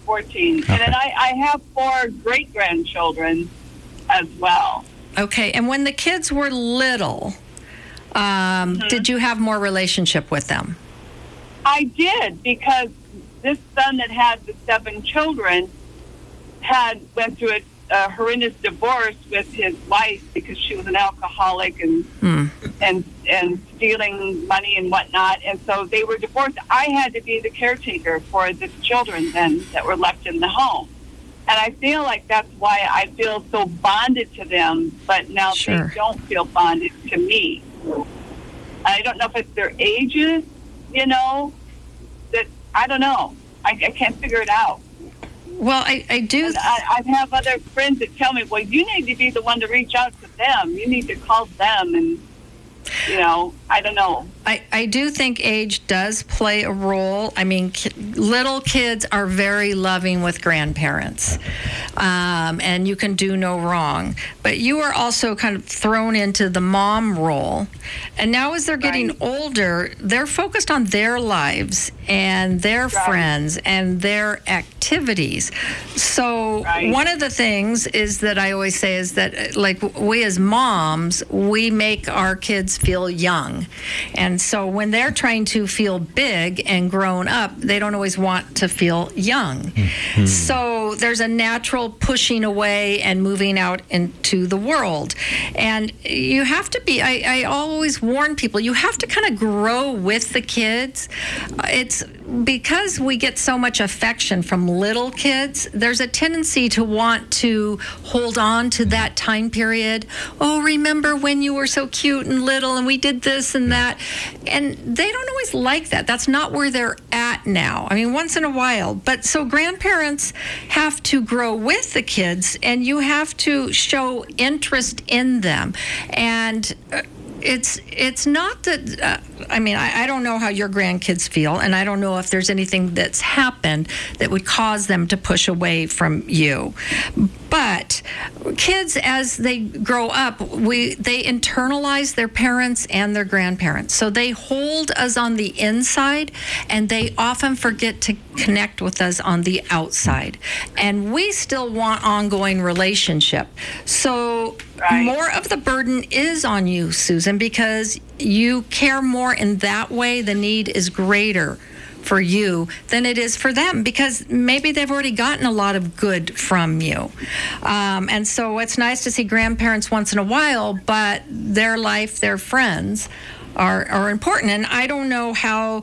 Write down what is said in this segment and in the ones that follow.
14. Okay. And then I have 4 great-grandchildren as well. Okay, and when the kids were little, did you have more relationship with them? I did, because this son that had the 7 children went through a horrendous divorce with his wife because she was an alcoholic and stealing money and whatnot. And so they were divorced. I had to be the caretaker for the children then that were left in the home. And I feel like that's why I feel so bonded to them, but now Sure. they don't feel bonded to me. I don't know if it's their ages, that I don't know. I can't figure it out. Well, I do. And I have other friends that tell me, well, you need to be the one to reach out to them. You need to call them. And, I don't know. I do think age does play a role. I mean, little kids are very loving with grandparents, and you can do no wrong. But you are also kind of thrown into the mom role. And now as they're getting older, they're focused on their lives and their friends and their activities. So one of the things is that I always say is that, like, we as moms, we make our kids feel young. And so when they're trying to feel big and grown up, they don't always want to feel young. Mm-hmm. So there's a natural pushing away and moving out into the world. And you have to be, I always warn people, you have to kind of grow with the kids. It's because we get so much affection from little kids, there's a tendency to want to hold on to that time period. Oh, remember when you were so cute and little and we did this and that. And they don't always like that. That's not where they're at now. I mean, once in a while. But so grandparents have to grow with the kids, and you have to show interest in them. And it's not that, I don't know how your grandkids feel, and I don't know if there's anything that's happened that would cause them to push away from you. But kids, as they grow up, they internalize their parents and their grandparents. So they hold us on the inside, and they often forget to connect with us on the outside. And we still want ongoing relationship. So more of the burden is on you, Susan, because you care more in that way. The need is greater for you than it is for them, because maybe they've already gotten a lot of good from you. And so it's nice to see grandparents once in a while, but their life, their friends are important. And I don't know how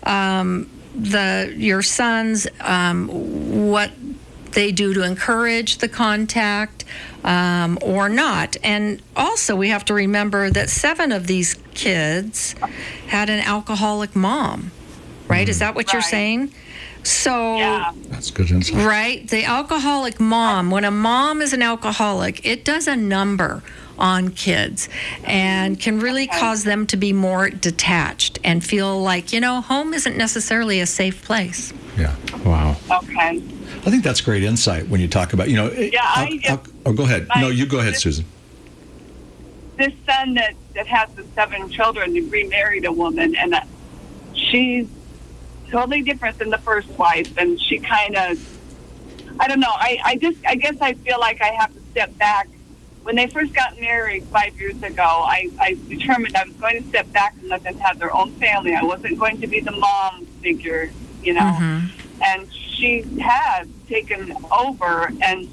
your sons, what they do to encourage the contact or not. And also we have to remember that 7 of these kids had an alcoholic mom, right? Is that what you're saying? So that's good insight. Right? The alcoholic mom, when a mom is an alcoholic, it does a number on kids and can really cause them to be more detached and feel like, home isn't necessarily a safe place. Yeah. Wow. Okay. I think that's great insight when you talk about, go ahead. No, you go ahead, Susan. This son that has the 7 children, he remarried a woman, and she's totally different than the first wife, and she kind of, I don't know, I guess I feel like I have to step back. When they first got married 5 years ago, I determined I was going to step back and let them have their own family. I wasn't going to be the mom figure, Mm-hmm. And she has taken over, and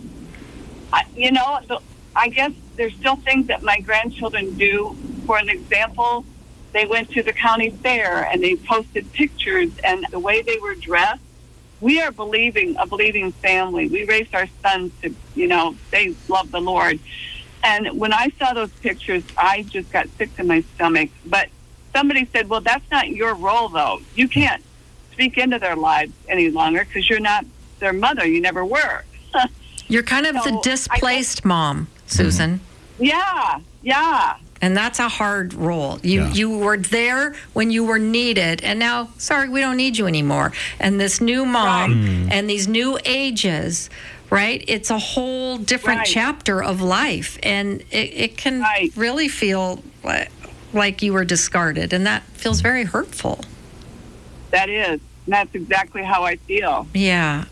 I guess there's still things that my grandchildren do. For an example, they went to the county fair and they posted pictures, and the way they were dressed. We are a believing family. We raised our sons to, they love the Lord. And when I saw those pictures, I just got sick to my stomach. But somebody said, well, that's not your role, though. You can't speak into their lives any longer because you're not their mother. You never were. You're kind of the displaced mom, Susan. Yeah. And that's a hard role. You were there when you were needed, and now, sorry, we don't need you anymore. And this new mom and these new ages, right? It's a whole different chapter of life, and it can really feel like you were discarded, and that feels very hurtful. That is. And that's exactly how I feel. Yeah.